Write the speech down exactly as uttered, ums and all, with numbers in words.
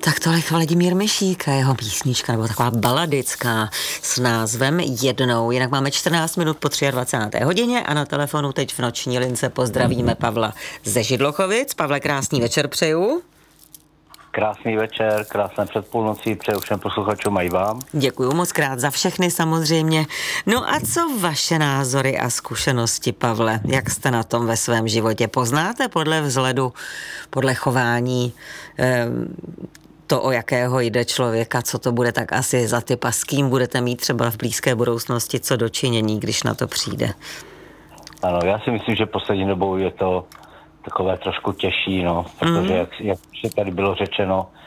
Tak tolik Vladimír Mišík a jeho písnička, nebo taková baladická s názvem Jednou. Jinak máme čtrnáct minut po dvacáté třetí hodině a na telefonu teď v noční lince pozdravíme Pavla ze Židlochovic. Pavle, krásný večer přeju. Krásný večer, krásné předpůlnocí, přeju všem posluchačům a i vám. Děkuju moc krát za všechny samozřejmě. No a co vaše názory a zkušenosti, Pavle? Jak jste na tom ve svém životě? Poznáte podle vzhledu, podle chování eh, to, o jakého jde člověka, co to bude tak asi za typ a s kým budete mít třeba v blízké budoucnosti co dočinění, když na to přijde? Ano, já si myslím, že poslední dobou je to takové trošku těžší, no, protože mm. jak, jak se tady bylo řečeno,